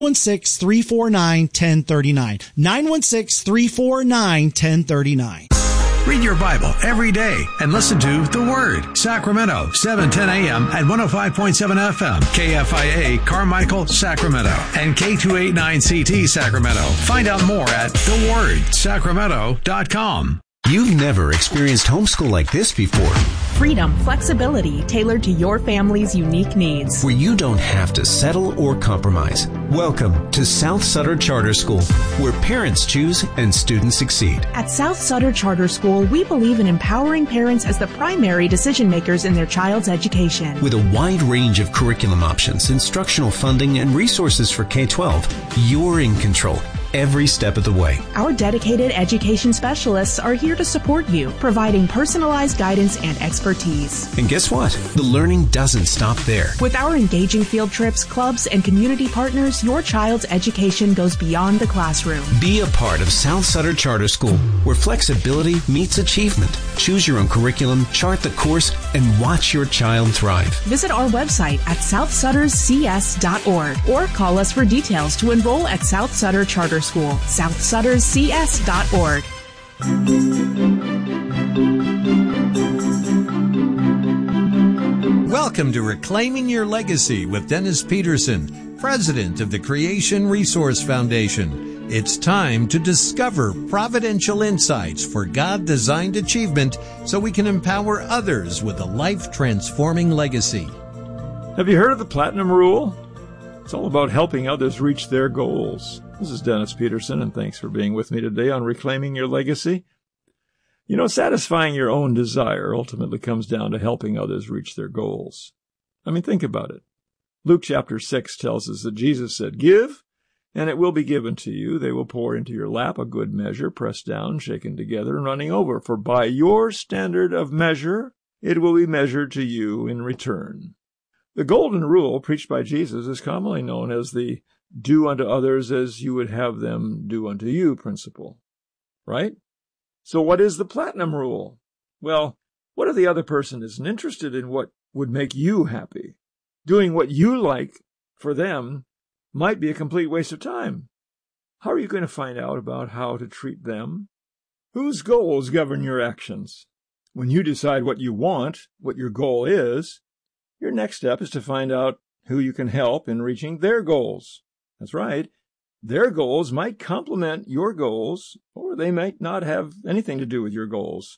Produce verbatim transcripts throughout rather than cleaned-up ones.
one six, three four nine, one zero three nine. nine one six, three four nine, one zero three nine. Read your Bible every day and listen to The Word, Sacramento, seven ten a.m. at one oh five point seven F M, K F I A, Carmichael, Sacramento, and K two eighty-nine C T, Sacramento. Find out more at the word sacramento dot com. You've never experienced homeschool like this before. Freedom, flexibility, tailored to your family's unique needs. Where you don't have to settle or compromise. Welcome to South Sutter Charter School, where parents choose and students succeed. At South Sutter Charter School, we believe in empowering parents as the primary decision makers in their child's education. With a wide range of curriculum options, instructional funding, and resources for K twelve, you're in control every step of the way. Our dedicated education specialists are here to support you, providing personalized guidance and expertise. And guess what? The learning doesn't stop there. With our engaging field trips, clubs, and community partners, your child's education goes beyond the classroom. Be a part of South Sutter Charter School, where flexibility meets achievement. Choose your own curriculum, chart the course, and watch your child thrive. Visit our website at south sutters c s dot org or call us for details to enroll at South Sutter Charter School, south sutters c s dot org. Welcome to Reclaiming Your Legacy with Dennis Peterson, President of the Creation Resource Foundation. It's time to discover providential insights for God-designed achievement so we can empower others with a life-transforming legacy. Have you heard of the Platinum Rule? It's all about helping others reach their goals. This is Dennis Peterson, and thanks for being with me today on Reclaiming Your Legacy. You know, satisfying your own desire ultimately comes down to helping others reach their goals. I mean, think about it. Luke chapter six tells us that Jesus said, "Give, and it will be given to you. They will pour into your lap a good measure, pressed down, shaken together, and running over. For by your standard of measure, it will be measured to you in return." The golden rule preached by Jesus is commonly known as the do unto others as you would have them do unto you principle, right? So what is the platinum rule? Well, what if the other person isn't interested in what would make you happy? Doing what you like for them might be a complete waste of time. How are you going to find out about how to treat them? Whose goals govern your actions? When you decide what you want, what your goal is, your next step is to find out who you can help in reaching their goals. That's right. Their goals might complement your goals, or they might not have anything to do with your goals.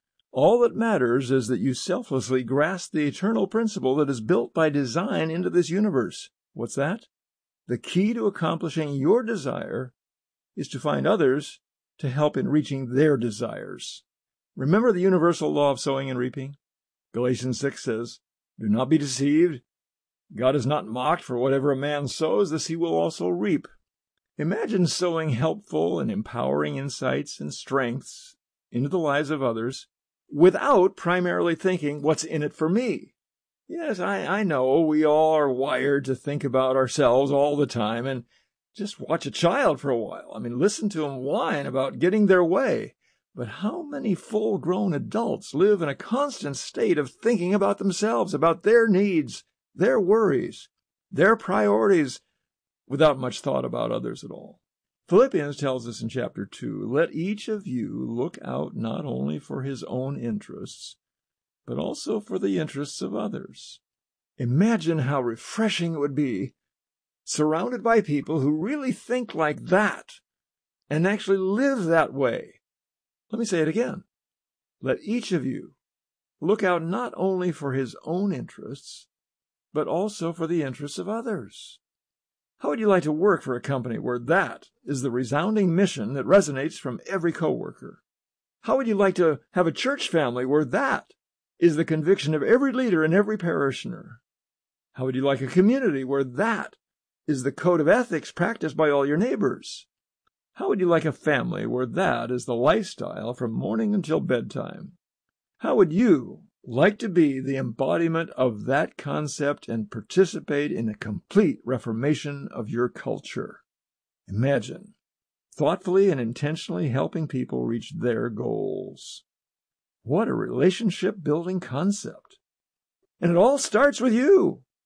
All that matters is that you selflessly grasp the eternal principle that is built by design into this universe. What's that? The key to accomplishing your desire is to find others to help in reaching their desires. Remember the universal law of sowing and reaping? Galatians six says, "Do not be deceived. God is not mocked, for whatever a man sows, this he will also reap." Imagine sowing helpful and empowering insights and strengths into the lives of others without primarily thinking, what's in it for me? Yes, I, I know we all are wired to think about ourselves all the time, and just watch a child for a while. I mean, listen to them whine about getting their way. But how many full-grown adults live in a constant state of thinking about themselves, about their needs, their worries, their priorities, without much thought about others at all? Philippians tells us in chapter two, "Let each of you look out not only for his own interests, but also for the interests of others." Imagine how refreshing it would be surrounded by people who really think like that and actually live that way. Let me say it again. Let each of you look out not only for his own interests, but also for the interests of others. How would you like to work for a company where that is the resounding mission that resonates from every coworker? How would you like to have a church family where that is the conviction of every leader and every parishioner? How would you like a community where that is the code of ethics practiced by all your neighbors? How would you like a family where that is the lifestyle from morning until bedtime? How would you like to be the embodiment of that concept and participate in a complete reformation of your culture? Imagine thoughtfully and intentionally helping people reach their goals. What a relationship-building concept. And it all starts with you.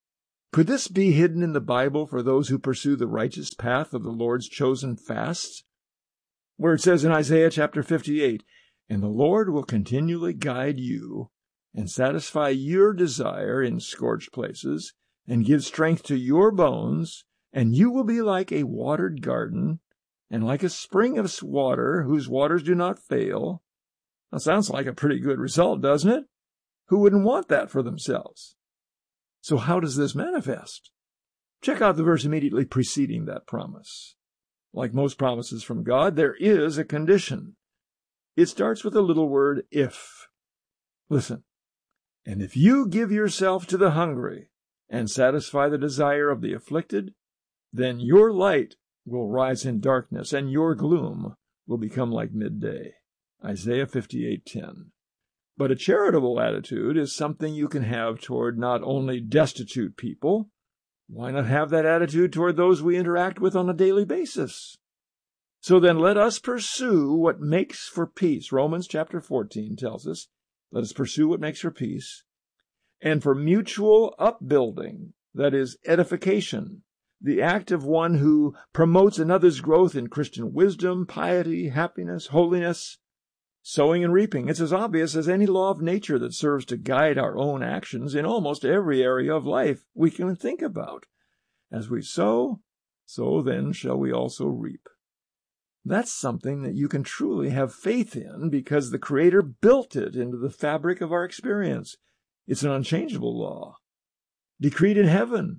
Could this be hidden in the Bible for those who pursue the righteous path of the Lord's chosen fasts? Where it says in Isaiah chapter fifty-eight, "And the Lord will continually guide you and satisfy your desire in scorched places and give strength to your bones, and you will be like a watered garden and like a spring of water whose waters do not fail." That sounds like a pretty good result, doesn't it? Who wouldn't want that for themselves? So how does this manifest? Check out the verse immediately preceding that promise. Like most promises from God, there is a condition. It starts with a little word, if. Listen. "And if you give yourself to the hungry and satisfy the desire of the afflicted, then your light will rise in darkness, and your gloom will become like midday." Isaiah fifty-eight ten. But a charitable attitude is something you can have toward not only destitute people. Why not have that attitude toward those we interact with on a daily basis? So then let us pursue what makes for peace. Romans chapter fourteen tells us, let us pursue what makes for peace, and for mutual upbuilding, that is, edification, the act of one who promotes another's growth in Christian wisdom, piety, happiness, holiness. Sowing and reaping, it's as obvious as any law of nature that serves to guide our own actions in almost every area of life we can think about. As we sow, so then shall we also reap. That's something that you can truly have faith in because the Creator built it into the fabric of our experience. It's an unchangeable law, decreed in heaven.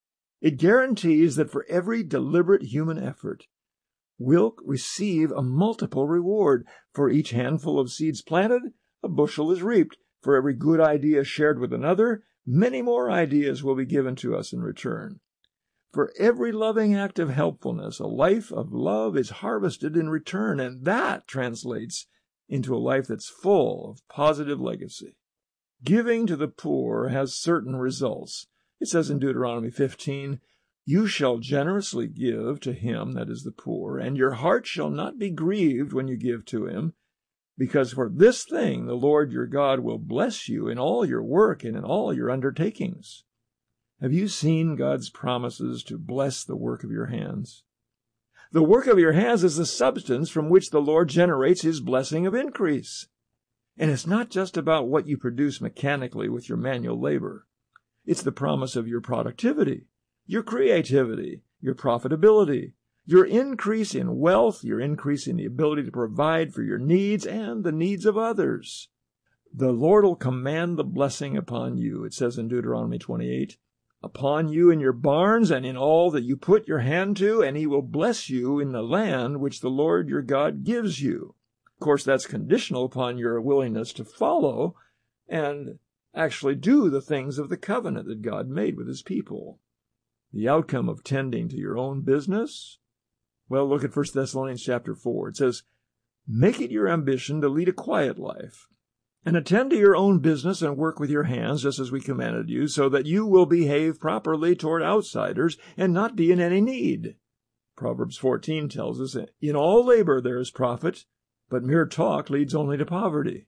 It guarantees that for every deliberate human effort, we'll receive a multiple reward. For each handful of seeds planted, a bushel is reaped. For every good idea shared with another, many more ideas will be given to us in return. For every loving act of helpfulness, a life of love is harvested in return, and that translates into a life that's full of positive legacy. Giving to the poor has certain results. It says in Deuteronomy fifteen, "You shall generously give to him that is the poor, and your heart shall not be grieved when you give to him, because for this thing the Lord your God will bless you in all your work and in all your undertakings." Have you seen God's promises to bless the work of your hands? The work of your hands is the substance from which the Lord generates his blessing of increase. And it's not just about what you produce mechanically with your manual labor. It's the promise of your productivity, your creativity, your profitability, your increase in wealth, your increase in the ability to provide for your needs and the needs of others. The Lord will command the blessing upon you, it says in Deuteronomy twenty-eight, upon you in your barns and in all that you put your hand to, and he will bless you in the land which the Lord your God gives you. Of course, that's conditional upon your willingness to follow and actually do the things of the covenant that God made with his people. The outcome of tending to your own business? Well, look at First Thessalonians chapter four. It says, "Make it your ambition to lead a quiet life, and attend to your own business and work with your hands, just as we commanded you, so that you will behave properly toward outsiders and not be in any need." Proverbs fourteen tells us, "In all labor there is profit, but mere talk leads only to poverty."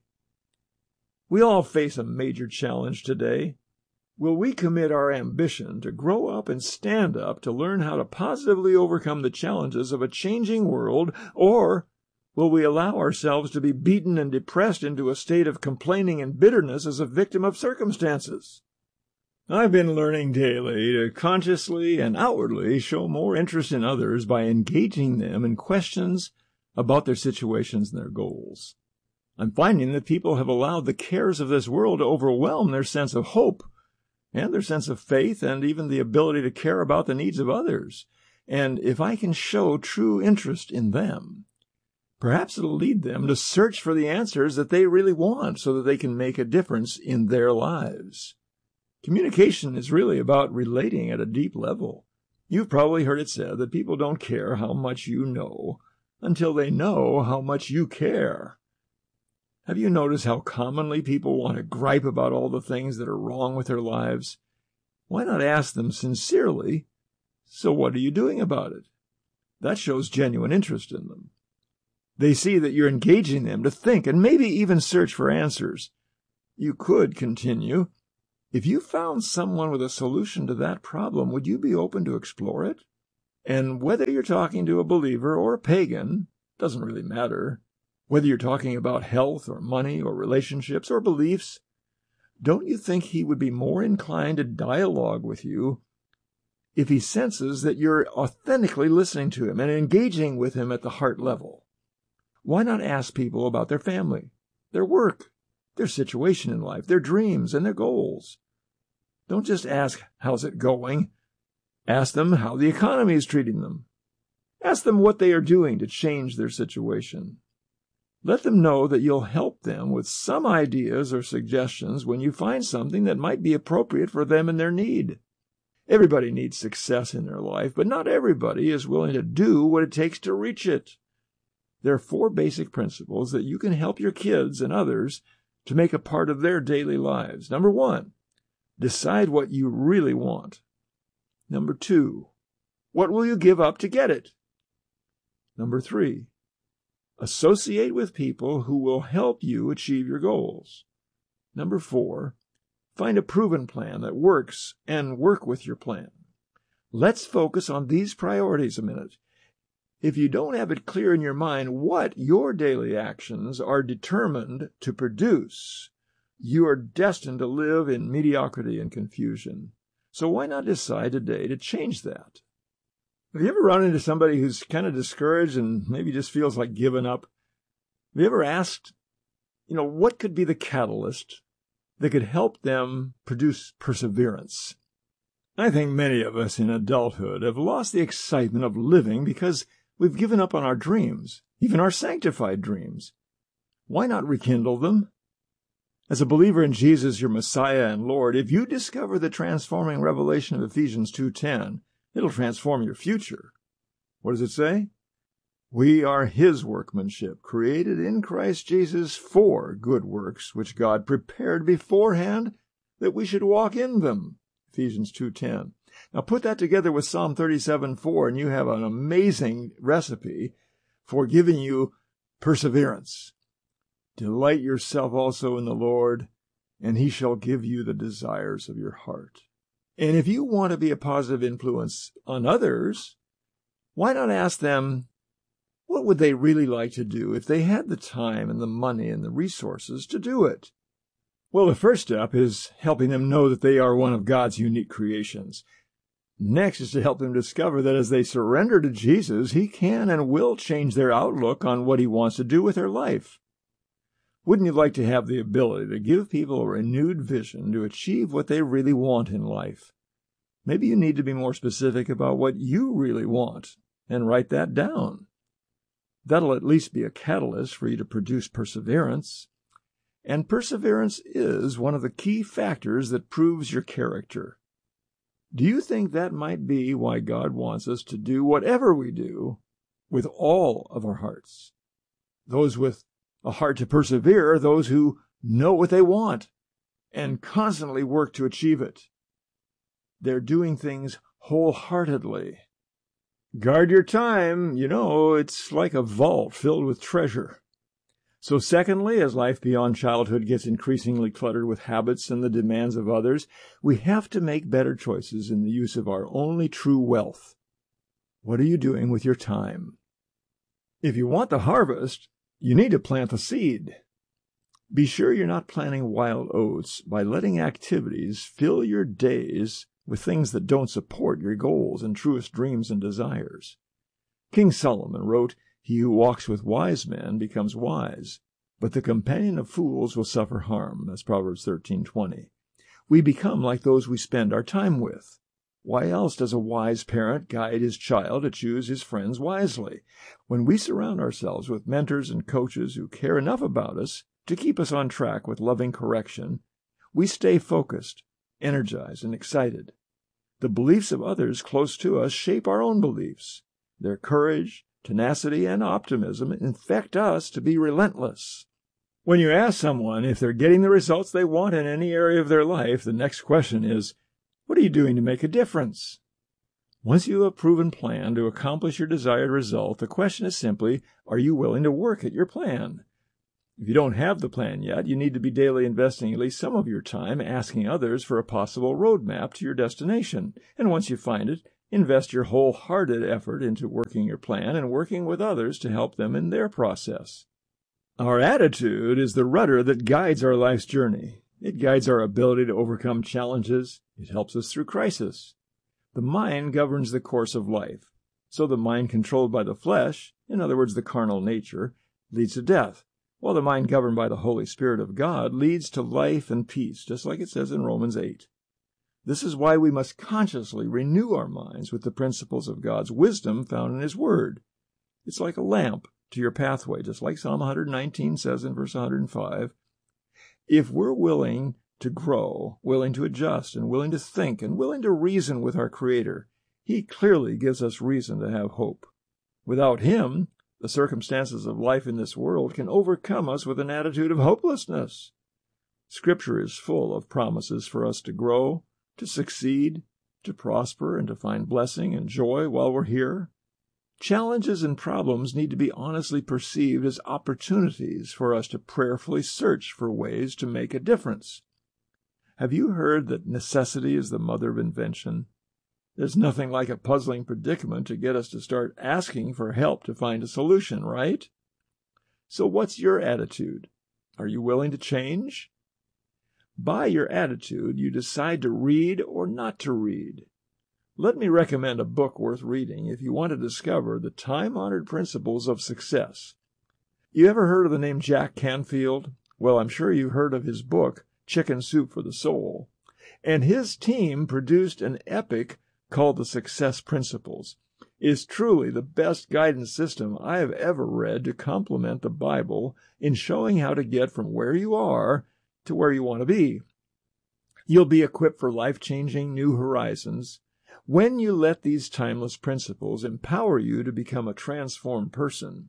We all face a major challenge today. Will we commit our ambition to grow up and stand up to learn how to positively overcome the challenges of a changing world, or will we allow ourselves to be beaten and depressed into a state of complaining and bitterness as a victim of circumstances? I've been learning daily to consciously and outwardly show more interest in others by engaging them in questions about their situations and their goals. I'm finding that people have allowed the cares of this world to overwhelm their sense of hope and their sense of faith and even the ability to care about the needs of others. And if I can show true interest in them, perhaps it'll lead them to search for the answers that they really want so that they can make a difference in their lives. Communication is really about relating at a deep level. You've probably heard it said that people don't care how much you know until they know how much you care. Have you noticed how commonly people want to gripe about all the things that are wrong with their lives? Why not ask them sincerely, "So what are you doing about it?" That shows genuine interest in them. They see that you're engaging them to think and maybe even search for answers. You could continue, If you found someone with a solution to that problem, would you be open to explore it? And whether you're talking to a believer or a pagan, doesn't really matter. Whether you're talking about health or money or relationships or beliefs, don't you think he would be more inclined to dialogue with you if he senses that you're authentically listening to him and engaging with him at the heart level? Why not ask people about their family, their work, their situation in life, their dreams, and their goals? Don't just ask, how's it going? Ask them how the economy is treating them. Ask them what they are doing to change their situation. Let them know that you'll help them with some ideas or suggestions when you find something that might be appropriate for them and their need. Everybody needs success in their life, but not everybody is willing to do what it takes to reach it. There are four basic principles that you can help your kids and others to make a part of their daily lives. Number one, decide what you really want. Number two, what will you give up to get it? Number three, associate with people who will help you achieve your goals. Number four, find a proven plan that works and work with your plan. Let's focus on these priorities a minute. If you don't have it clear in your mind what your daily actions are determined to produce, you are destined to live in mediocrity and confusion. So why not decide today to change that? Have you ever run into somebody who's kind of discouraged and maybe just feels like giving up? Have you ever asked, you know, what could be the catalyst that could help them produce perseverance? I think many of us in adulthood have lost the excitement of living because we've given up on our dreams, even our sanctified dreams. Why not rekindle them? As a believer in Jesus, your Messiah and Lord, if you discover the transforming revelation of Ephesians two ten, it'll transform your future. What does it say? We are His workmanship, created in Christ Jesus for good works, which God prepared beforehand that we should walk in them. Ephesians two ten. Now put that together with Psalm thirty-seven four, and you have an amazing recipe for giving you perseverance. Delight yourself also in the Lord, and He shall give you the desires of your heart. And if you want to be a positive influence on others, why not ask them, what would they really like to do if they had the time and the money and the resources to do it? Well, the first step is helping them know that they are one of God's unique creations. Next is to help them discover that as they surrender to Jesus, He can and will change their outlook on what He wants to do with their life. Wouldn't you like to have the ability to give people a renewed vision to achieve what they really want in life? Maybe you need to be more specific about what you really want and write that down. That'll at least be a catalyst for you to produce perseverance. And perseverance is one of the key factors that proves your character. Do you think that might be why God wants us to do whatever we do with all of our hearts? Those with a heart to persevere are those who know what they want and constantly work to achieve it. They're doing things wholeheartedly. Guard your time. You know, it's like a vault filled with treasure. So secondly, as life beyond childhood gets increasingly cluttered with habits and the demands of others, we have to make better choices in the use of our only true wealth. What are you doing with your time? If you want the harvest, you need to plant the seed. Be sure you're not planting wild oats by letting activities fill your days with things that don't support your goals and truest dreams and desires. King Solomon wrote, "He who walks with wise men becomes wise, but the companion of fools will suffer harm." That's Proverbs thirteen twenty. We become like those we spend our time with. Why else does a wise parent guide his child to choose his friends wisely? When we surround ourselves with mentors and coaches who care enough about us to keep us on track with loving correction, we stay focused, energized, and excited. The beliefs of others close to us shape our own beliefs. Their courage, tenacity, and optimism infect us to be relentless. When you ask someone if they're getting the results they want in any area of their life, the next question is, what are you doing to make a difference? Once you have a proven plan to accomplish your desired result, the question is simply, are you willing to work at your plan? If you don't have the plan yet, you need to be daily investing at least some of your time asking others for a possible roadmap to your destination. And once you find it, invest your wholehearted effort into working your plan and working with others to help them in their process. Our attitude is the rudder that guides our life's journey. It guides our ability to overcome challenges. It helps us through crisis. The mind governs the course of life. So the mind controlled by the flesh, in other words, the carnal nature, leads to death, while the mind governed by the Holy Spirit of God leads to life and peace, just like it says in Romans eight. This is why we must consciously renew our minds with the principles of God's wisdom found in His Word. It's like a lamp to your pathway, just like Psalm one nineteen says in verse one hundred five. If we're willing to grow, willing to adjust, and willing to think, and willing to reason with our Creator, He clearly gives us reason to have hope. Without Him, the circumstances of life in this world can overcome us with an attitude of hopelessness. Scripture is full of promises for us to grow, to succeed, to prosper, and to find blessing and joy while we're here. Challenges and problems need to be honestly perceived as opportunities for us to prayerfully search for ways to make a difference. Have you heard that necessity is the mother of invention? There's nothing like a puzzling predicament to get us to start asking for help to find a solution, right? So what's your attitude? Are you willing to change? By your attitude, you decide to read or not to read. Let me recommend a book worth reading if you want to discover the time-honored principles of success. You ever heard of the name Jack Canfield? Well, I'm sure you've heard of his book, Chicken Soup for the Soul. And his team produced an epic called The Success Principles. It is truly the best guidance system I have ever read to complement the Bible in showing how to get from where you are to where you want to be. You'll be equipped for life-changing new horizons when you let these timeless principles empower you to become a transformed person.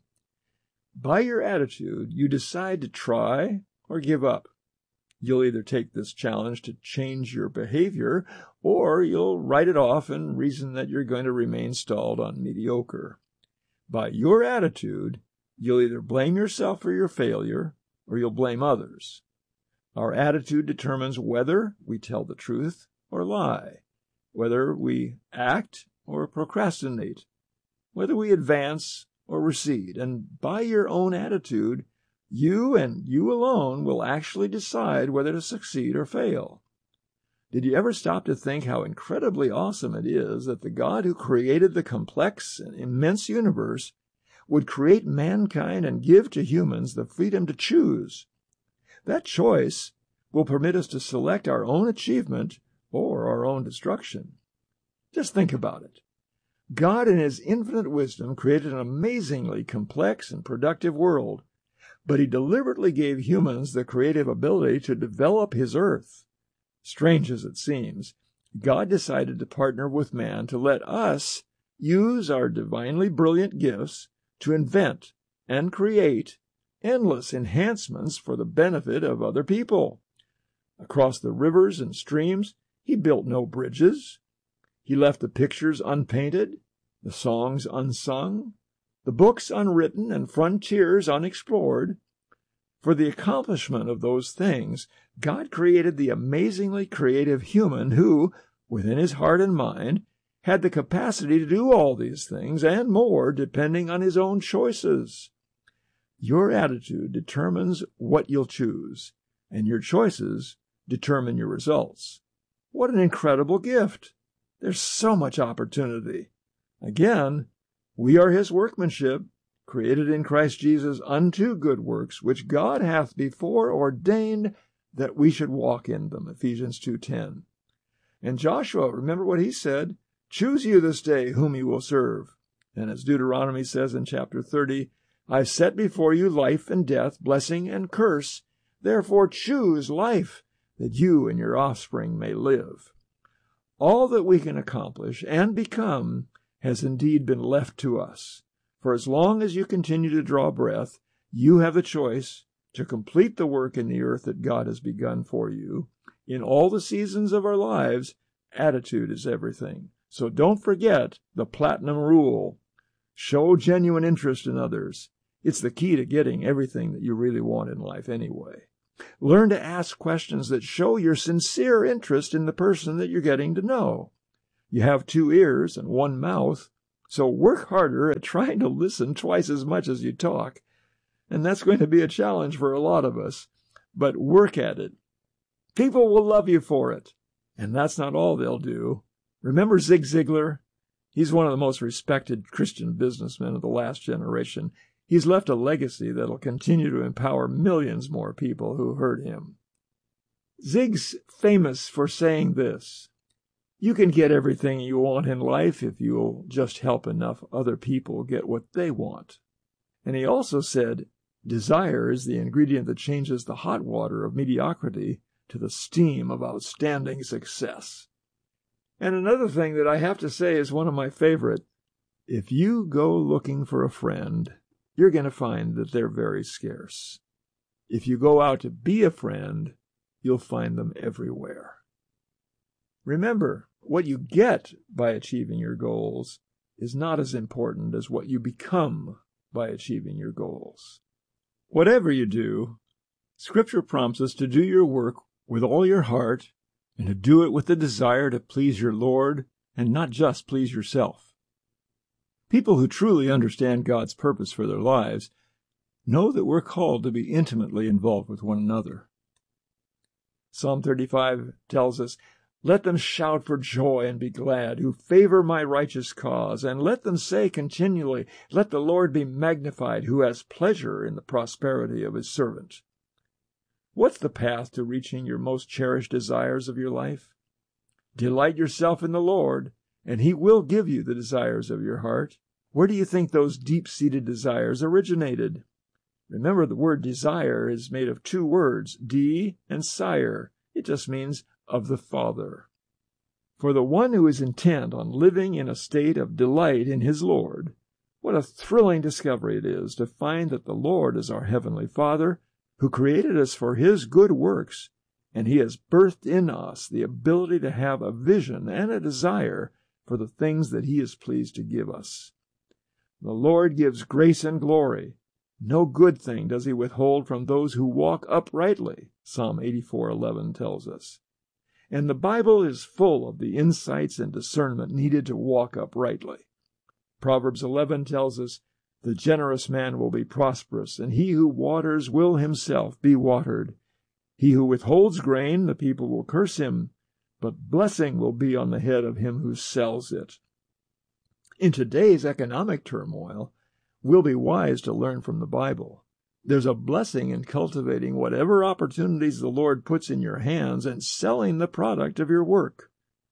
By your attitude, you decide to try or give up. You'll either take this challenge to change your behavior, or you'll write it off and reason that you're going to remain stalled on mediocre. By your attitude, you'll either blame yourself for your failure, or you'll blame others. Our attitude determines whether we tell the truth or lie, whether we act or procrastinate, whether we advance or recede. And by your own attitude, you and you alone will actually decide whether to succeed or fail. Did you ever stop to think how incredibly awesome it is that the God who created the complex and immense universe would create mankind and give to humans the freedom to choose? That choice will permit us to select our own achievement or our own destruction. Just think about it. God in His infinite wisdom created an amazingly complex and productive world, but He deliberately gave humans the creative ability to develop His earth. Strange as it seems, God decided to partner with man to let us use our divinely brilliant gifts to invent and create endless enhancements for the benefit of other people. Across the rivers and streams, He built no bridges. He left the pictures unpainted, the songs unsung, the books unwritten, and frontiers unexplored. For the accomplishment of those things, God created the amazingly creative human who, within his heart and mind, had the capacity to do all these things and more depending on his own choices. Your attitude determines what you'll choose, and your choices determine your results. What an incredible gift! There's so much opportunity. Again, we are His workmanship, created in Christ Jesus unto good works, which God hath before ordained that we should walk in them. Ephesians two ten. And Joshua, remember what he said, choose you this day whom you will serve. And as Deuteronomy says in chapter thirty, I've set before you life and death, blessing and curse. Therefore choose life, that you and your offspring may live. All that we can accomplish and become has indeed been left to us. For as long as you continue to draw breath, you have the choice to complete the work in the earth that God has begun for you. In all the seasons of our lives, attitude is everything. So don't forget the platinum rule. Show genuine interest in others. It's the key to getting everything that you really want in life anyway. Learn to ask questions that show your sincere interest in the person that you're getting to know. You have two ears and one mouth, so work harder at trying to listen twice as much as you talk. And that's going to be a challenge for a lot of us, but work at it. People will love you for it, and that's not all they'll do. Remember Zig Ziglar? He's one of the most respected Christian businessmen of the last generation. He's left a legacy that'll continue to empower millions more people who heard him. Zig's famous for saying this: you can get everything you want in life if you'll just help enough other people get what they want. And he also said, desire is the ingredient that changes the hot water of mediocrity to the steam of outstanding success. And another thing that I have to say is one of my favorite. If you go looking for a friend, you're going to find that they're very scarce. If you go out to be a friend, you'll find them everywhere. Remember, what you get by achieving your goals is not as important as what you become by achieving your goals. Whatever you do, Scripture prompts us to do your work with all your heart and to do it with the desire to please your Lord and not just please yourself. People who truly understand God's purpose for their lives know that we're called to be intimately involved with one another. Psalm thirty-five tells us, let them shout for joy and be glad, who favor my righteous cause, and let them say continually, let the Lord be magnified, who has pleasure in the prosperity of his servant. What's the path to reaching your most cherished desires of your life? Delight yourself in the Lord, and he will give you the desires of your heart. Where do you think those deep-seated desires originated? Remember, the word desire is made of two words, de and sire. It just means of the Father. For the one who is intent on living in a state of delight in his Lord, what a thrilling discovery it is to find that the Lord is our Heavenly Father, who created us for his good works, and he has birthed in us the ability to have a vision and a desire for the things that he is pleased to give us. The Lord gives grace and glory. No good thing does he withhold from those who walk uprightly, Psalm eighty-four eleven tells us. And the Bible is full of the insights and discernment needed to walk uprightly. Proverbs eleven tells us, the generous man will be prosperous, and he who waters will himself be watered. He who withholds grain, the people will curse him, but blessing will be on the head of him who sells it. In today's economic turmoil, we'll be wise to learn from the Bible. There's a blessing in cultivating whatever opportunities the Lord puts in your hands and selling the product of your work.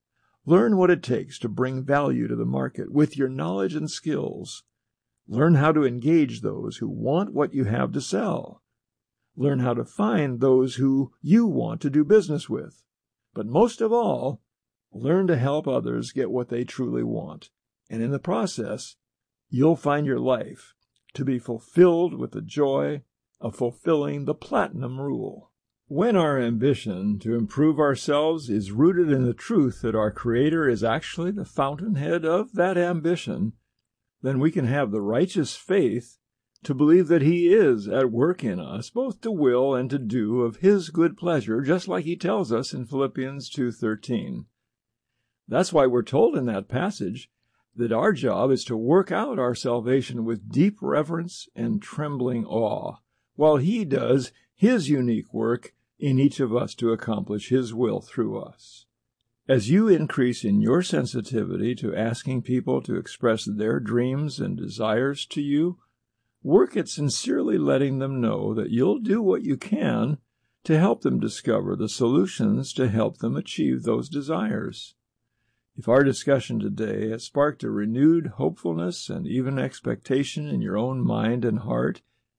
Learn what it takes to bring value to the market with your knowledge and skills. Learn how to engage those who want what you have to sell. Learn how to find those who you want to do business with. But most of all, learn to help others get what they truly want. And in the process, you'll find your life to be fulfilled with the joy of fulfilling the Platinum Rule. When our ambition to improve ourselves is rooted in the truth that our Creator is actually the fountainhead of that ambition, then we can have the righteous faith to believe that he is at work in us, both to will and to do of his good pleasure, just like he tells us in Philippians two thirteen. That's why we're told in that passage that our job is to work out our salvation with deep reverence and trembling awe, while he does his unique work in each of us to accomplish his will through us. As you increase in your sensitivity to asking people to express their dreams and desires to you, work at sincerely letting them know that you'll do what you can to help them discover the solutions to help them achieve those desires. If our discussion today has sparked a renewed hopefulness and even expectation in your own mind and heart,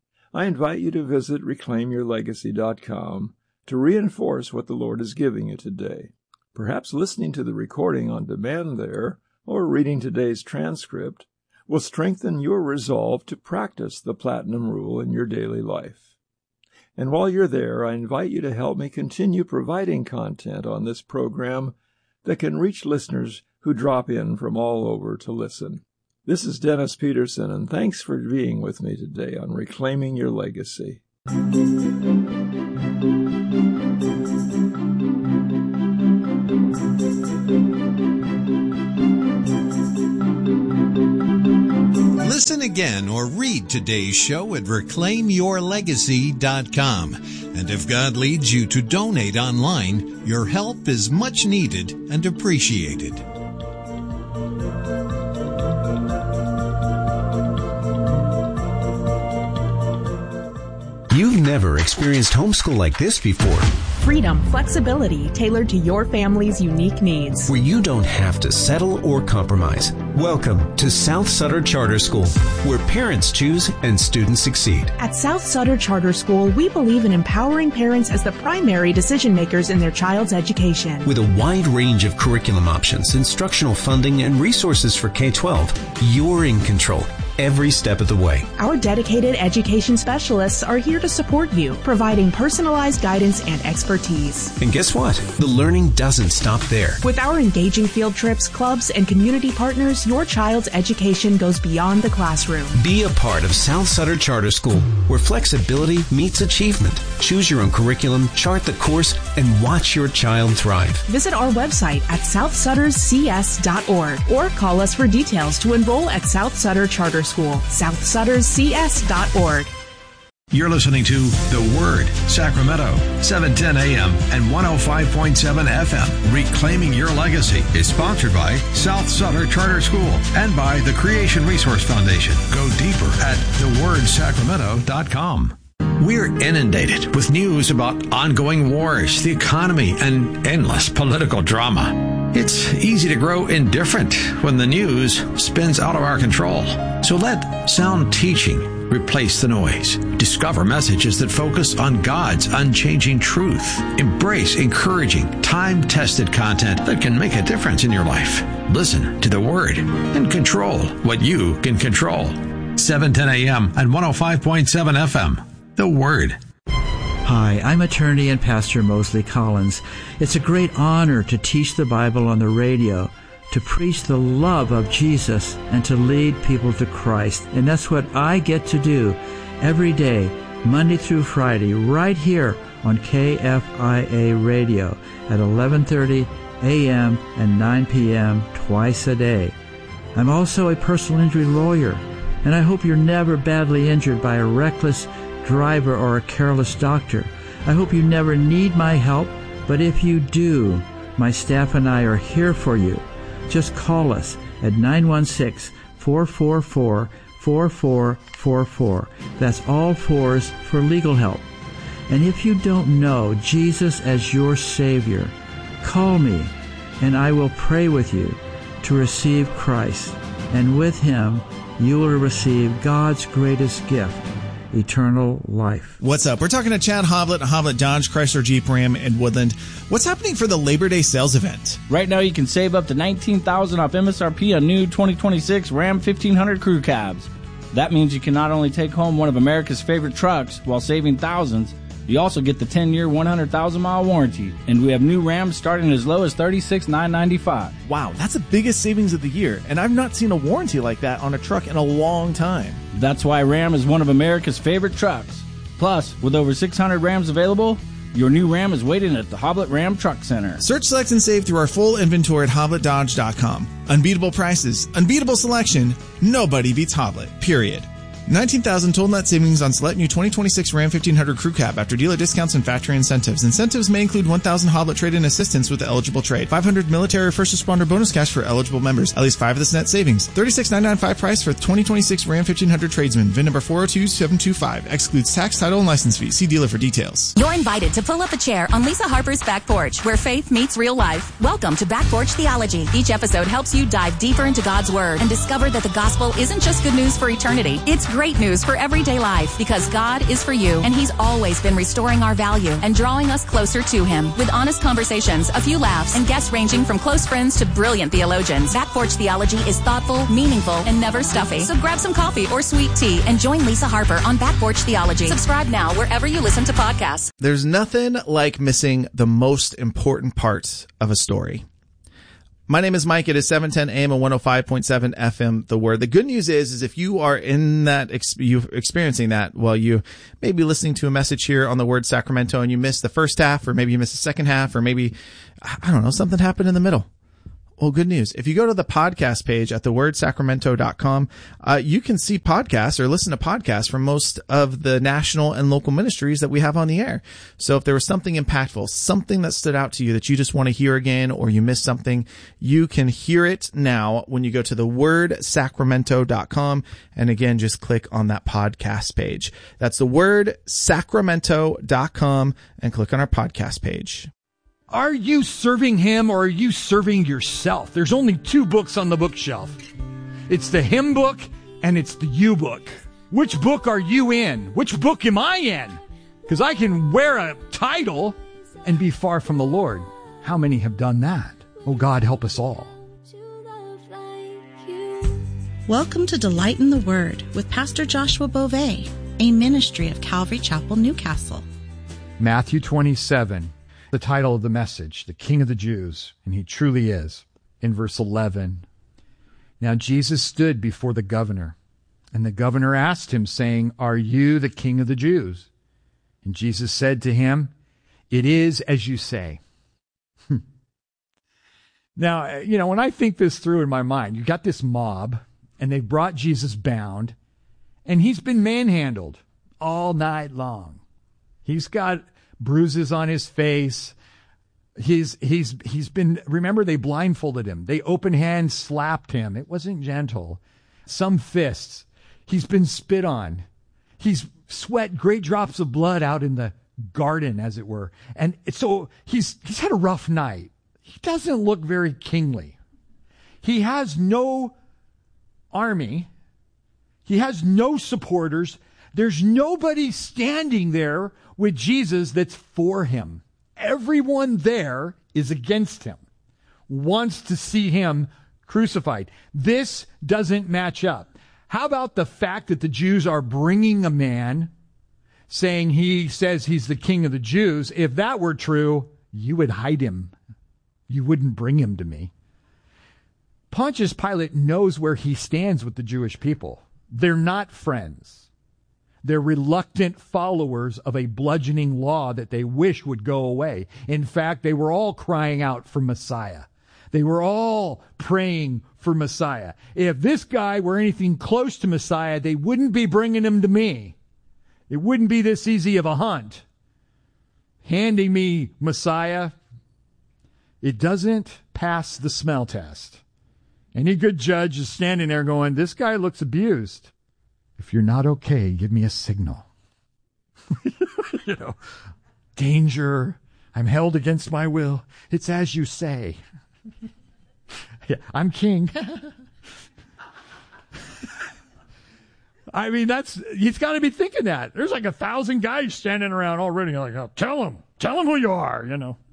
I invite you to visit reclaim your legacy dot com to reinforce what the Lord is giving you today. Perhaps listening to the recording on demand there, or reading today's transcript, will strengthen your resolve to practice the Platinum Rule in your daily life. And while you're there, I invite you to help me continue providing content on this program that can reach listeners who drop in from all over to listen. This is Dennis Peterson, and thanks for being with me today on Reclaiming Your Legacy. Listen again or read today's show at reclaim your legacy dot com. And if God leads you to donate online, your help is much needed and appreciated. You've never experienced homeschool like this before. Freedom, flexibility tailored to your family's unique needs. Where you don't have to settle or compromise. Welcome to South Sutter Charter School, where parents choose and students succeed. At South Sutter Charter School, we believe in empowering parents as the primary decision makers in their child's education. With a wide range of curriculum options, instructional funding, and resources for K twelve, you're in control every step of the way. Our dedicated education specialists are here to support you, providing personalized guidance and expertise. And guess what? The learning doesn't stop there. With our engaging field trips, clubs, and community partners, your child's education goes beyond the classroom. Be a part of South Sutter Charter School, where flexibility meets achievement. Choose your own curriculum, chart the course, and watch your child thrive. Visit our website at south sutters c s dot org or call us for details to enroll at South Sutter Charter School, south sutters c s dot org. You're listening to The Word, Sacramento, seven ten a.m. and one oh five point seven F M. Reclaiming Your Legacy is sponsored by South Sutter Charter School and by the Creation Resource Foundation. Go deeper at the word sacramento dot com. We're inundated with news about ongoing wars, the economy, and endless political drama. It's easy to grow indifferent when the news spins out of our control. So let sound teaching replace the noise. Discover messages that focus on God's unchanging truth. Embrace encouraging, time-tested content that can make a difference in your life. Listen to the Word and control what you can control. seven ten a.m. and one oh five point seven F M. The Word. Hi, I'm attorney and pastor Mosley Collins. It's a great honor to teach the Bible on the radio, to preach the love of Jesus, and to lead people to Christ. And that's what I get to do every day, Monday through Friday, right here on K F I A Radio at eleven thirty a.m. and nine p.m. twice a day. I'm also a personal injury lawyer, and I hope you're never badly injured by a reckless driver or a careless doctor. I hope you never need my help, but if you do, my staff and I are here for you. Just call us at nine one six, four four four, four four four four. That's all fours for legal help. And if you don't know Jesus as your Savior, call me and I will pray with you to receive Christ. And with Him, you will receive God's greatest gift, eternal life. What's up? We're talking to Chad Hoblet, Hoblet Dodge, Chrysler Jeep Ram in Woodland. What's happening for the Labor Day sales event? Right now you can save up to nineteen thousand dollars off M S R P on new twenty twenty-six Ram fifteen hundred crew cabs. That means you can not only take home one of America's favorite trucks while saving thousands, you also get the ten-year, one hundred thousand mile warranty. And we have new Rams starting as low as thirty-six thousand nine hundred ninety-five dollars. Wow, that's the biggest savings of the year, and I've not seen a warranty like that on a truck in a long time. That's why Ram is one of America's favorite trucks. Plus, with over six hundred Rams available, your new Ram is waiting at the Hoblet Ram Truck Center. Search, select, and save through our full inventory at hoblet dodge dot com. Unbeatable prices, unbeatable selection, nobody beats Hoblet, period. nineteen thousand total net savings on select new twenty twenty-six Ram fifteen hundred Crew Cab after dealer discounts and factory incentives. Incentives may include one thousand Hoblet trade-in assistance with the eligible trade, five hundred military or first responder bonus cash for eligible members, at least five of this net savings, thirty-six thousand nine hundred ninety-five price for twenty twenty-six Ram fifteen hundred tradesman, V I N number four oh two seven two five, excludes tax, title, and license fees. See dealer for details. You're invited to pull up a chair on Lisa Harper's Back Porch, where faith meets real life. Welcome to Back Porch Theology. Each episode helps you dive deeper into God's Word and discover that the gospel isn't just good news for eternity. It's great news for every everyday life, because God is for you, and He's always been restoring our value and drawing us closer to Him with honest conversations, a few laughs, and guests ranging from close friends to brilliant theologians. Back Porch Theology is thoughtful, meaningful, and never stuffy. So grab some coffee or sweet tea and join Lisa Harper on Back Porch Theology. Subscribe now wherever you listen to podcasts. There's nothing like missing the most important parts of a story. My name is Mike. It is seven ten a.m. and one oh five point seven F M, The Word. The good news is, is if you are in that, ex- you experiencing that, well, you may be listening to a message here on The Word Sacramento and you missed the first half, or maybe you missed the second half, or maybe, I don't know, something happened in the middle. Well, good news. If you go to the podcast page at the word sacramento dot com, uh, you can see podcasts or listen to podcasts from most of the national and local ministries that we have on the air. So if there was something impactful, something that stood out to you that you just want to hear again, or you missed something, you can hear it now when you go to the word sacramento dot com. And again, just click on that podcast page. That's the word sacramento dot com and click on our podcast page. Are you serving him or are you serving yourself? There's only two books on the bookshelf. It's the hymn book and it's the you book. Which book are you in? Which book am I in? Because I can wear a title and be far from the Lord. How many have done that? Oh, God, help us all. Welcome to Delight in the Word with Pastor Joshua Beauvais, a ministry of Calvary Chapel, Newcastle. Matthew twenty-seven. The title of the message, the King of the Jews, and he truly is. In verse eleven, now Jesus stood before the governor, and the governor asked him, saying, are you the King of the Jews? And Jesus said to him, it is as you say. Now, you know, when I think this through in my mind, you've got this mob, and they've brought Jesus bound, and he's been manhandled all night long. He's got bruises on his face. He's, he's, he's been, remember they blindfolded him. They open hand slapped him. It wasn't gentle. Some fists. He's been spit on. He's sweat great drops of blood out in the garden, as it were. And so he's, he's had a rough night. He doesn't look very kingly. He has no army. He has no supporters. There's nobody standing there with Jesus that's for him. Everyone there is against him, wants to see him crucified. This doesn't match up. How about the fact that the Jews are bringing a man saying he says he's the King of the Jews? If that were true, you would hide him. You wouldn't bring him to me. Pontius Pilate knows where he stands with the Jewish people. They're not friends. They're reluctant followers of a bludgeoning law that they wish would go away. In fact, they were all crying out for Messiah. They were all praying for Messiah. If this guy were anything close to Messiah, they wouldn't be bringing him to me. It wouldn't be this easy of a hunt. Handing me Messiah, it doesn't pass the smell test. Any good judge is standing there going, this guy looks abused. If you're not okay, give me a signal. You know, danger. I'm held against my will. It's as you say. Yeah, I'm king. I mean, that's, he's got to be thinking that. There's like a thousand guys standing around already. Like, oh, tell him, tell him who you are, you know.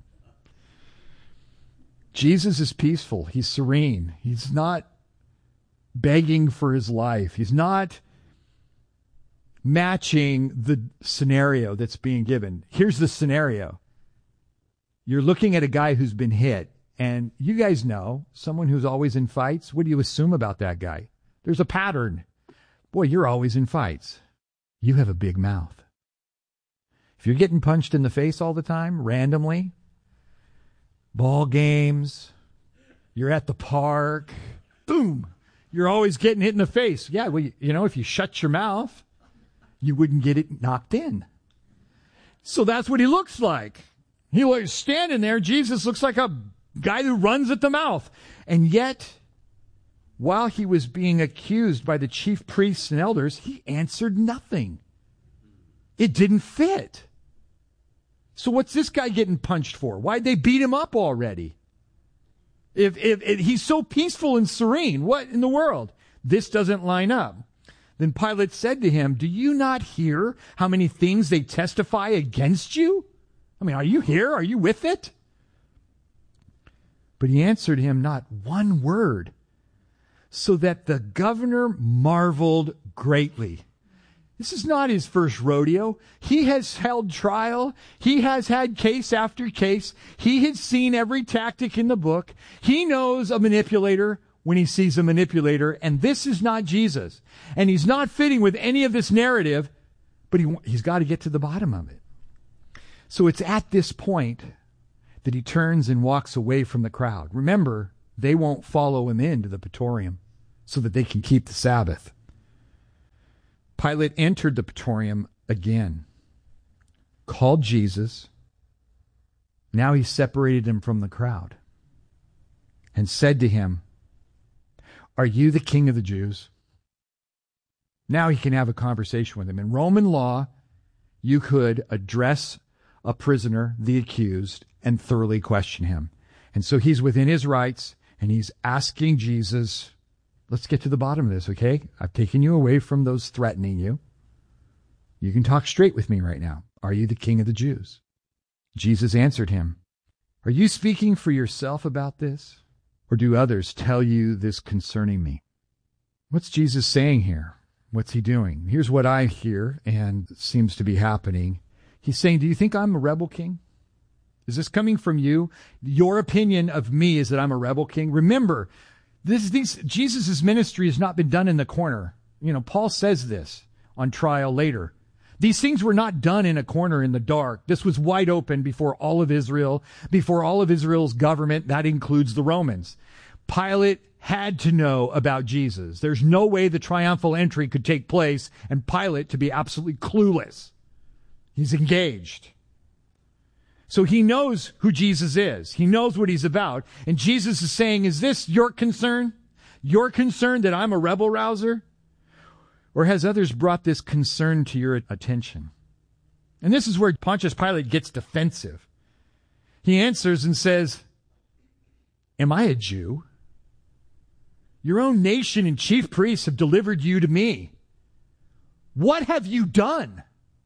Jesus is peaceful. He's serene. He's not begging for his life. He's not matching the scenario that's being given. Here's the scenario. You're looking at a guy who's been hit, and you guys know, someone who's always in fights, what do you assume about that guy? There's a pattern. Boy, you're always in fights. You have a big mouth. If you're getting punched in the face all the time, randomly, ball games, you're at the park, boom, you're always getting hit in the face. Yeah, well, you know, if you shut your mouth, you wouldn't get it knocked in. So that's what he looks like. He was standing there. Jesus looks like a guy who runs at the mouth. And yet, while he was being accused by the chief priests and elders, he answered nothing. It didn't fit. So what's this guy getting punched for? Why'd they beat him up already? If, if, if he's so peaceful and serene, what in the world? This doesn't line up. Then Pilate said to him, do you not hear how many things they testify against you? I mean, are you here? Are you with it? But he answered him not one word, so that the governor marveled greatly. This is not his first rodeo. He has held trial. He has had case after case. He has seen every tactic in the book. He knows a manipulator when he sees a manipulator, and this is not Jesus. And he's not fitting with any of this narrative, but he, he's got to get to the bottom of it. So it's at this point that he turns and walks away from the crowd. Remember, they won't follow him into the Praetorium so that they can keep the Sabbath. Pilate entered the Praetorium again, called Jesus. Now he separated him from the crowd and said to him, "Are you the king of the Jews?" Now he can have a conversation with him. In Roman law, you could address a prisoner, the accused, and thoroughly question him. And so he's within his rights, and he's asking Jesus, let's get to the bottom of this, okay? I've taken you away from those threatening you. You can talk straight with me right now. Are you the king of the Jews? Jesus answered him, "Are you speaking for yourself about this? Or do others tell you this concerning me?" What's Jesus saying here? What's he doing? Here's what I hear and seems to be happening. He's saying, do you think I'm a rebel king? Is this coming from you? Your opinion of me is that I'm a rebel king? Remember, this, these, Jesus' ministry has not been done in the corner. You know, Paul says this on trial later. These things were not done in a corner in the dark. This was wide open before all of Israel, before all of Israel's government. That includes the Romans. Pilate had to know about Jesus. There's no way the triumphal entry could take place and Pilate to be absolutely clueless. He's engaged. So he knows who Jesus is. He knows what he's about. And Jesus is saying, is this your concern? Your concern that I'm a rebel rouser? Or has others brought this concern to your attention? And this is where Pontius Pilate gets defensive. He answers and says, am I a Jew? Your own nation and chief priests have delivered you to me. What have you done?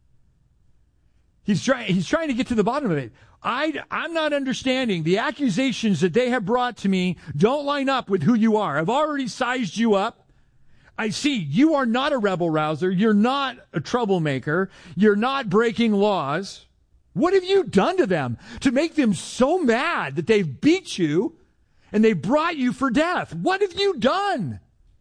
He's trying, he's trying to get to the bottom of it. I, I'm not understanding. The accusations that they have brought to me don't line up with who you are. I've already sized you up. I see you are not a rebel rouser. You're not a troublemaker. You're not breaking laws. What have you done to them to make them so mad that they've beat you and they brought you for death? What have you done?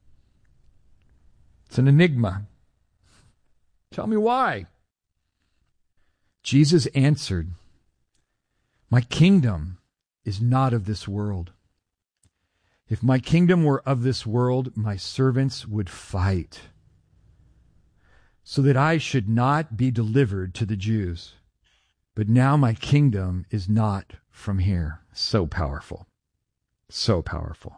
It's an enigma. Tell me why. Jesus answered, my kingdom is not of this world. If my kingdom were of this world, my servants would fight, so that I should not be delivered to the Jews. But now my kingdom is not from here. So powerful. So powerful.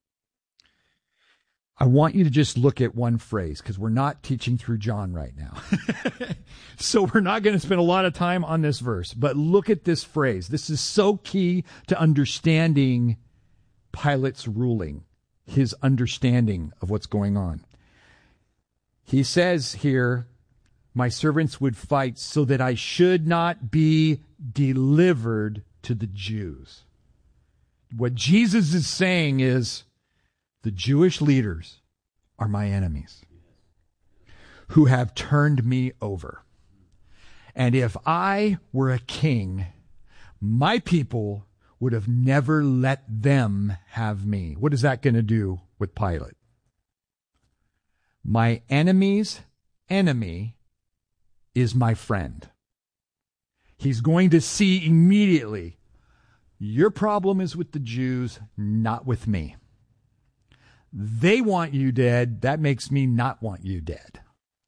I want you to just look at one phrase, because we're not teaching through John right now. So we're not going to spend a lot of time on this verse. But look at this phrase. This is so key to understanding Pilate's ruling, his understanding of what's going on. He says here, my servants would fight so that I should not be delivered to the Jews. What Jesus is saying is, the Jewish leaders are my enemies who have turned me over. And if I were a king, my people would have never let them have me. What is that going to do with Pilate? My enemy's enemy is my friend. He's going to see immediately, your problem is with the Jews, not with me. They want you dead. That makes me not want you dead.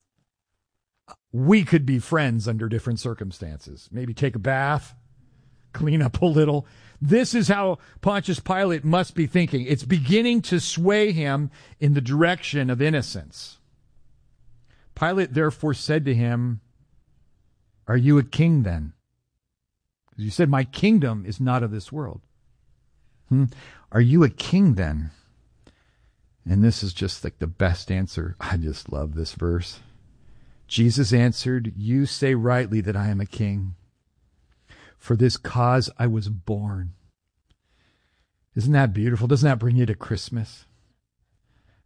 We could be friends under different circumstances. Maybe take a bath, clean up a little. This is how Pontius Pilate must be thinking. It's beginning to sway him in the direction of innocence. Pilate therefore said to him, are you a king then? Because you said, my kingdom is not of this world. Hmm? Are you a king then? And this is just like the best answer. I just love this verse. Jesus answered, you say rightly that I am a king. For this cause I was born. Isn't that beautiful? Doesn't that bring you to Christmas?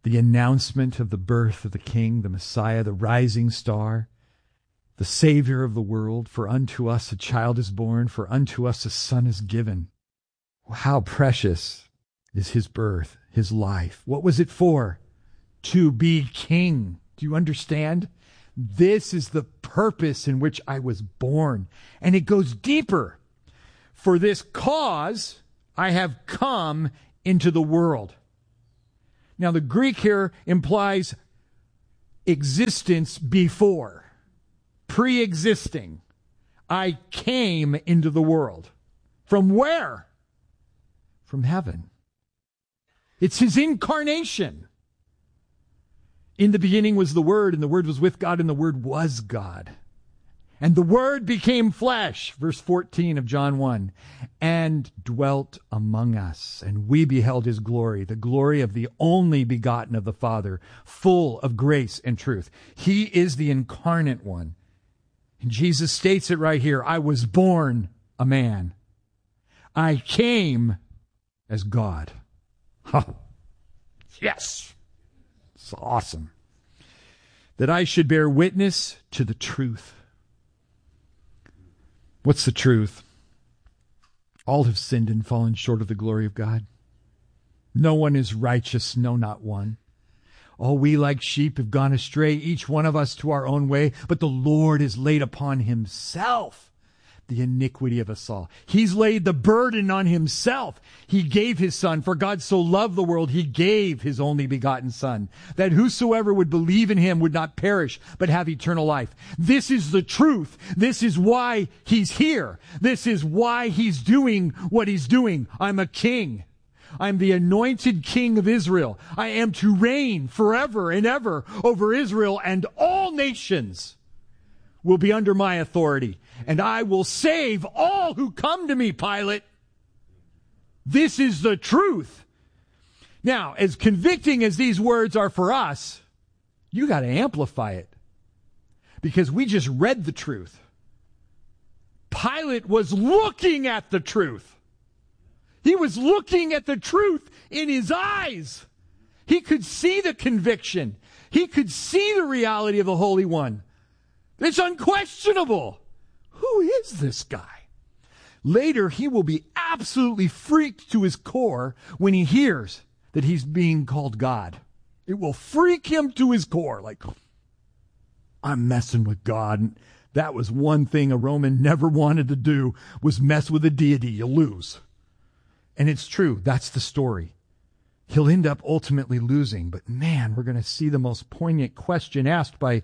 the announcement of the birth of the King, the Messiah, the rising star, the Savior of the world. For unto us a child is born, for unto us a son is given. How precious is his birth, his life. What was it for? To be king. Do you understand? This is the purpose in which I was born. And it goes deeper. For this cause I have come into the world. Now the Greek here implies existence before, pre-existing. I came into the world. From where? From heaven. It's his incarnation. In the beginning was the Word, and the Word was with God, and the Word was God. And the Word became flesh, verse fourteen of John one, and dwelt among us. And we beheld his glory, the glory of the only begotten of the Father, full of grace and truth. He is the incarnate one. And Jesus states it right here. I was born a man. I came as God. Huh. Yes. It's awesome. That I should bear witness to the truth. What's the truth? All have sinned and fallen short of the glory of God. No one is righteous, no, not one. All we like sheep have gone astray, each one of us to our own way, but the Lord has laid upon himself the iniquity of us all. He's laid the burden on himself. He gave his Son. For God so loved the world, he gave his only begotten Son, that whosoever would believe in him would not perish, but have eternal life. This is the truth. This is why he's here. This is why he's doing what he's doing. I'm a king. I'm the anointed king of Israel. I am to reign forever and ever over Israel, and all nations will be under my authority. And I will save all who come to me, Pilate. This is the truth. Now, as convicting as these words are for us, you got to amplify it. Because we just read the truth. Pilate was looking at the truth. He was looking at the truth in his eyes. He could see the conviction. He could see the reality of the Holy One. It's unquestionable. Who is this guy? Later, he will be absolutely freaked to his core when he hears that he's being called God. It will freak him to his core. Like, I'm messing with God. That was one thing a Roman never wanted to do, was mess with a deity. You lose. And it's true. That's the story. He'll end up ultimately losing. But man, we're going to see the most poignant question asked by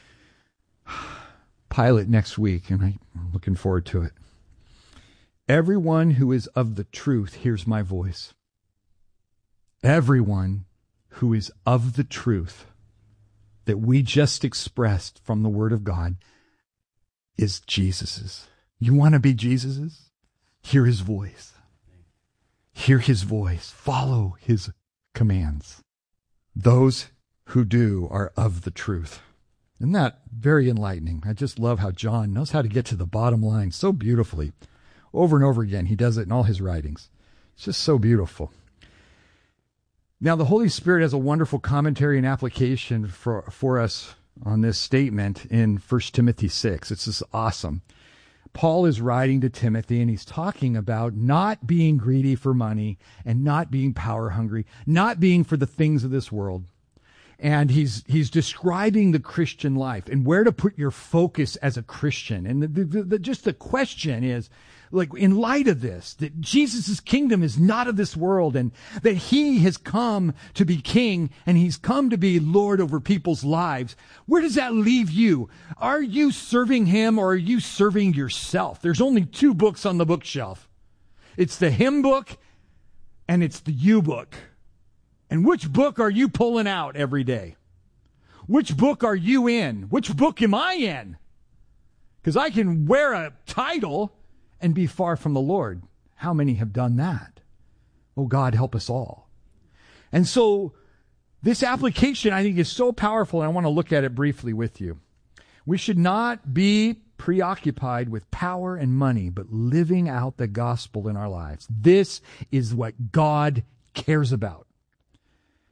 Pilate next week, and I'm looking forward to it. Everyone who is of the truth hears my voice. Everyone who is of the truth that we just expressed from the Word of God is Jesus's. You want to be Jesus's? Hear his voice. Hear his voice. Follow his commands. Those who do are of the truth. Isn't that very enlightening? I just love how John knows how to get to the bottom line so beautifully. Over and over again, he does it in all his writings. It's just so beautiful. Now, the Holy Spirit has a wonderful commentary and application for, for us on this statement in First Timothy six. It's just awesome. Paul is writing to Timothy, and he's talking about not being greedy for money and not being power hungry, not being for the things of this world. And he's he's describing the Christian life and where to put your focus as a Christian. And the, the, the, just the question is, like, in light of this, that Jesus' kingdom is not of this world, and that he has come to be king, and he's come to be Lord over people's lives, where does that leave you? Are you serving him, or are you serving yourself? There's only two books on the bookshelf. It's the hymn book, and it's the you book. And which book are you pulling out every day? Which book are you in? Which book am I in? Because I can wear a title and be far from the Lord. How many have done that? Oh, God, help us all. And so this application, I think, is so powerful, and I want to look at it briefly with you. We should not be preoccupied with power and money, but living out the gospel in our lives. This is what God cares about.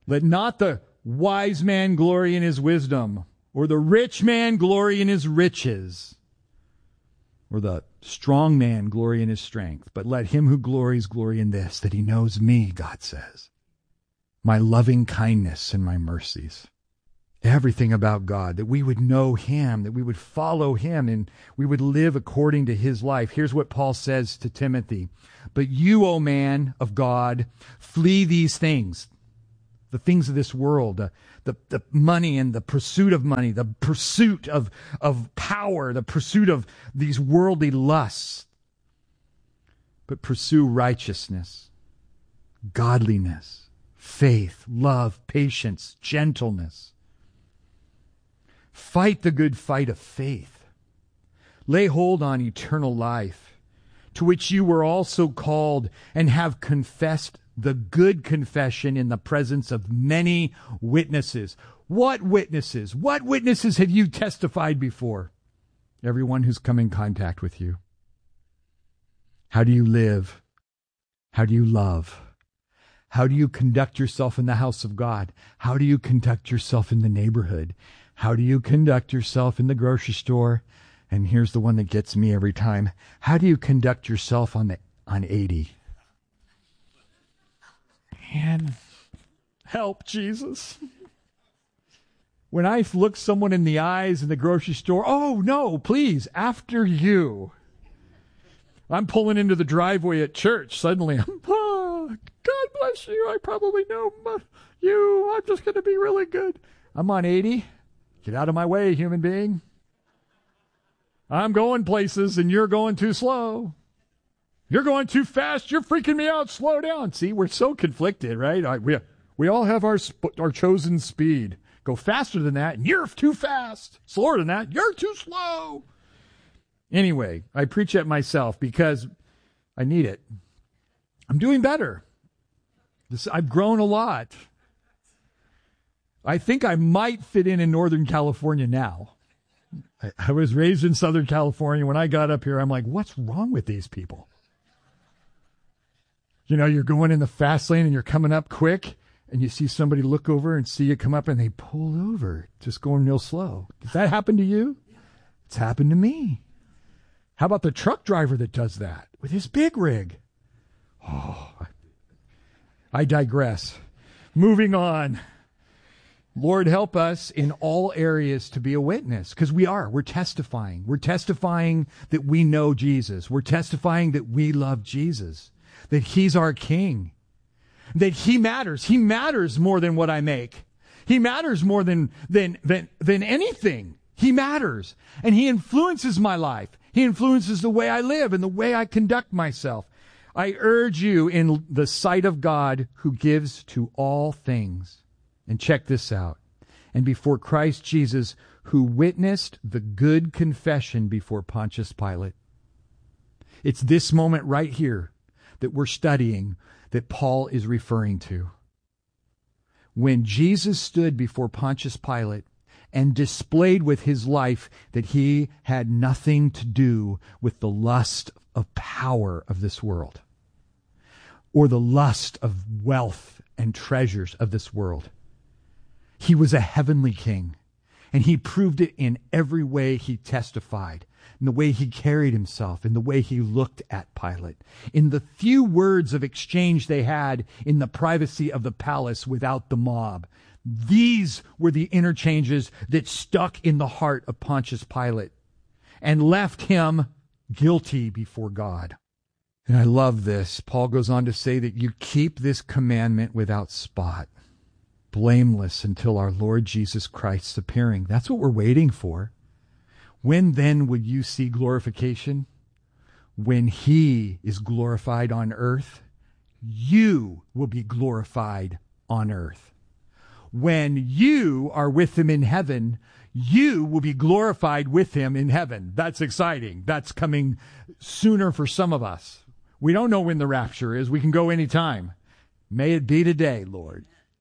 Let not the wise man glory in his wisdom, or the rich man glory in his riches, or the strong man glory in his strength. But let him who glories glory in this, that he knows me, God says, my loving kindness and my mercies. Everything about God, that we would know him, that we would follow him, and we would live according to his life. Here's what Paul says to Timothy. But you, O man of God, flee these things, the things of this world, the, the, the money and the pursuit of money, the pursuit of, of power, the pursuit of these worldly lusts. But pursue righteousness, godliness, faith, love, patience, gentleness. Fight the good fight of faith. Lay hold on eternal life, to which you were also called and have confessed the good confession in the presence of many witnesses. What witnesses? What witnesses have you testified before? Everyone who's come in contact with you. How do you live? How do you love? How do you conduct yourself in the house of God? How do you conduct yourself in the neighborhood? How do you conduct yourself in the grocery store? And here's the one that gets me every time. How do you conduct yourself on the on eighty? Man, help, Jesus. When I look someone in the eyes in the grocery store, oh, no, please, after you. I'm pulling into the driveway at church. Suddenly, I'm, oh, God bless you. I probably know you. I'm just going to be really good. I'm on eighty. Get out of my way, human being. I'm going places and you're going too slow. You're going too fast. You're freaking me out. Slow down. See, we're so conflicted, right? I, we, we all have our, our chosen speed. Go faster than that, and you're too fast. Slower than that, you're too slow. Anyway, I preach at myself because I need it. I'm doing better. This, I've grown a lot. I think I might fit in in Northern California now. I, I was raised in Southern California. When I got up here, I'm like, what's wrong with these people? You know, you're going in the fast lane and you're coming up quick, and you see somebody look over and see you come up and they pull over, just going real slow. Does that happen to you? It's happened to me. How about the truck driver that does that with his big rig? Oh, I digress. Moving on. Lord, help us in all areas to be a witness, because we are. We're testifying. We're testifying that we know Jesus. We're testifying that we love Jesus, that he's our King, that he matters. He matters more than what I make. He matters more than, than, than, than anything. He matters, and he influences my life. He influences the way I live and the way I conduct myself. I urge you in the sight of God, who gives to all things. And check this out. And before Christ Jesus, who witnessed the good confession before Pontius Pilate. It's this moment right here that we're studying that Paul is referring to. When Jesus stood before Pontius Pilate and displayed with his life that he had nothing to do with the lust of power of this world, or the lust of wealth and treasures of this world. He was a heavenly king, and he proved it in every way he testified, in the way he carried himself, in the way he looked at Pilate, in the few words of exchange they had in the privacy of the palace without the mob. These were the interchanges that stuck in the heart of Pontius Pilate and left him guilty before God. And I love this. Paul goes on to say that you keep this commandment without spot, blameless until our Lord Jesus Christ's appearing. That's what we're waiting for. When then would you see glorification? When he is glorified on earth, you will be glorified on earth. When you are with him in heaven, you will be glorified with him in heaven. That's exciting. That's coming sooner for some of us. We don't know when the rapture is. We can go anytime. May it be today, Lord.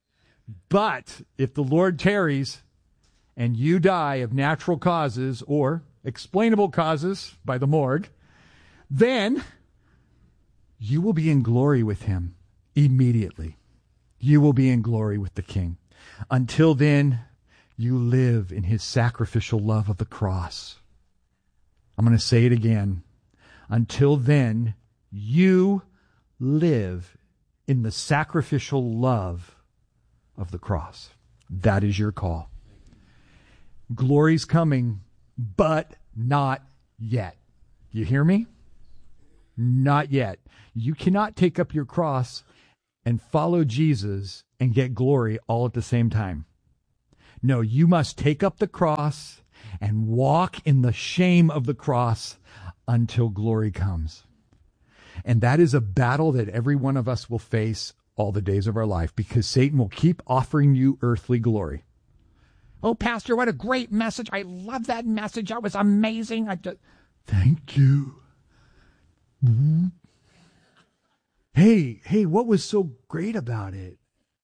But if the Lord tarries and you die of natural causes or explainable causes by the morgue, then you will be in glory with him immediately. you will be in glory with the King. Until then, you live in his sacrificial love of the cross. I'm going to say it again. Until then, you live in the sacrificial love of the cross. That is your call. Glory's coming, but not yet. You hear me? Not yet. You cannot take up your cross and follow Jesus and get glory all at the same time. No, you must take up the cross and walk in the shame of the cross until glory comes. And that is a battle that every one of us will face all the days of our life, because Satan will keep offering you earthly glory. Oh, Pastor, what a great message. I love that message. That was amazing. I just... Thank you. Hey, hey, what was so great about it?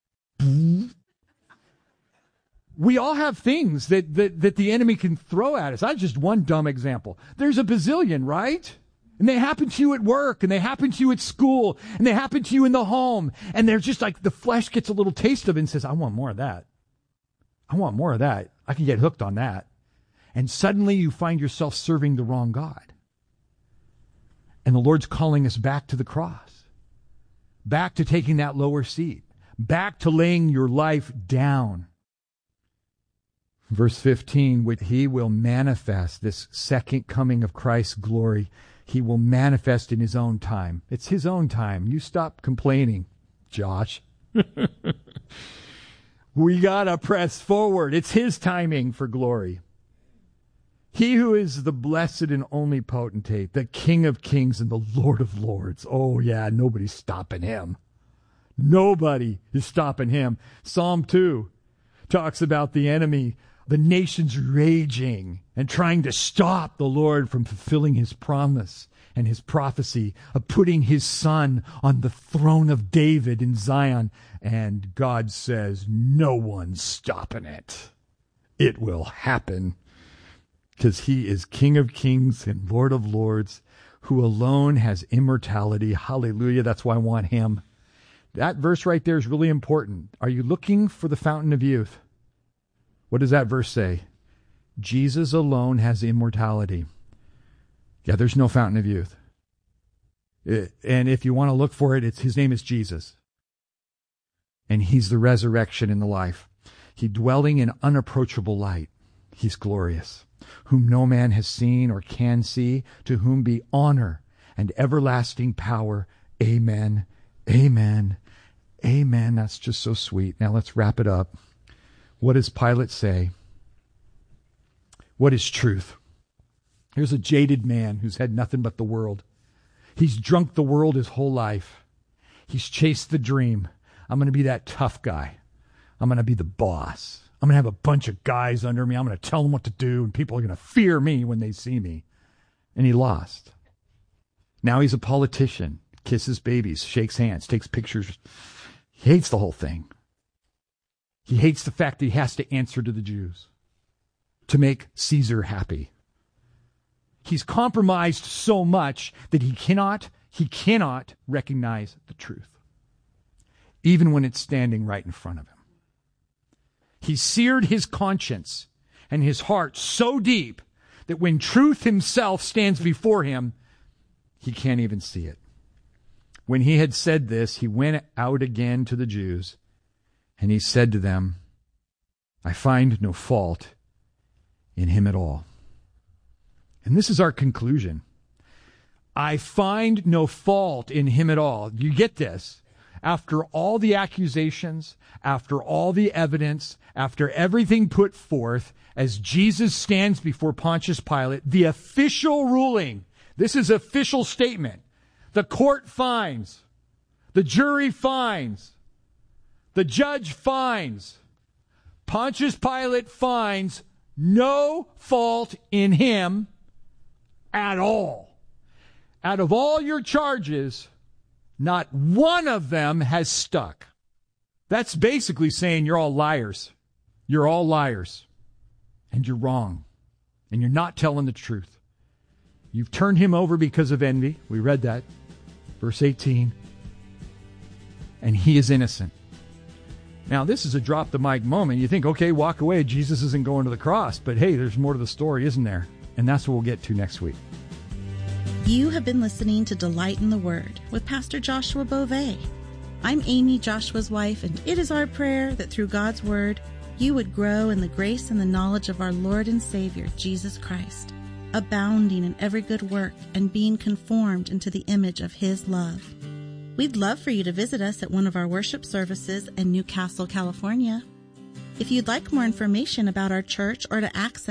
We all have things that, that, that the enemy can throw at us. That's just one dumb example. There's a bazillion, right? And they happen to you at work, and they happen to you at school, and they happen to you in the home. And they're just like, the flesh gets a little taste of it and says, I want more of that. I want more of that. I can get hooked on that. And suddenly you find yourself serving the wrong God. And the Lord's calling us back to the cross, back to taking that lower seat, back to laying your life down. Verse fifteen, which he will manifest, this second coming of Christ's glory, he will manifest in his own time. It's his own time. You stop complaining, Josh. We got to press forward. It's his timing for glory. He who is the blessed and only potentate, the King of kings and the Lord of lords. Oh, yeah, nobody's stopping him. Nobody is stopping him. Psalm two talks about the enemy, the nations raging and trying to stop the Lord from fulfilling his promise and his prophecy of putting his son on the throne of David in Zion. And God says, no one's stopping it. It will happen, because he is King of kings and Lord of lords, who alone has immortality. Hallelujah. That's why I want him. That verse right there is really important. Are you looking for the fountain of youth? What does that verse say? Jesus alone has immortality. Yeah, there's no fountain of youth. It, and if you want to look for it, it's his name is Jesus. And he's the resurrection and the life. He dwelling in unapproachable light. He's glorious, whom no man has seen or can see, to whom be honor and everlasting power. Amen. Amen. Amen. That's just so sweet. Now let's wrap it up. What does Pilate say? What is truth? Here's a jaded man who's had nothing but the world. He's drunk the world his whole life. He's chased the dream. I'm going to be that tough guy. I'm going to be the boss. I'm going to have a bunch of guys under me. I'm going to tell them what to do, and people are going to fear me when they see me. And he lost. Now he's a politician. Kisses babies, shakes hands, takes pictures. He hates the whole thing. He hates the fact that he has to answer to the Jews to make Caesar happy. He's compromised so much that he cannot, he cannot recognize the truth, even when it's standing right in front of him. He seared his conscience and his heart so deep that when truth himself stands before him, he can't even see it. When he had said this, he went out again to the Jews, and he said to them, I find no fault in him at all. And this is our conclusion. I find no fault in him at all. You get this? After all the accusations, after all the evidence, after everything put forth, as Jesus stands before Pontius Pilate, the official ruling, this is official statement. The court finds, the jury finds, the judge finds, Pontius Pilate finds no fault in him at all. Out of all your charges, not one of them has stuck. That's basically saying you're all liars. You're all liars. And you're wrong. And you're not telling the truth. You've turned him over because of envy. We read that. Verse eighteen. And he is innocent. Now, this is a drop the mic moment. You think, okay, walk away. Jesus isn't going to the cross. But hey, there's more to the story, isn't there? And that's what we'll get to next week. You have been listening to Delight in the Word with Pastor Joshua Beauvais. I'm Amy, Joshua's wife, and it is our prayer that through God's Word, you would grow in the grace and the knowledge of our Lord and Savior, Jesus Christ, abounding in every good work and being conformed into the image of His love. We'd love for you to visit us at one of our worship services in Newcastle, California. If you'd like more information about our church or to access